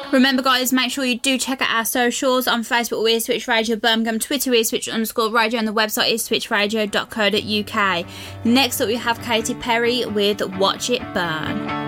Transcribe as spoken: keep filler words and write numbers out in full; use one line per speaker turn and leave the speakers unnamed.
Remember, guys, make sure you do check out our socials. On Facebook, we're Ipswich Radio Birmingham. Twitter, we're Ipswich underscore radio. And the website is ipswich radio dot co dot uk. Next up, we have Katy Perry with Watch It Burn.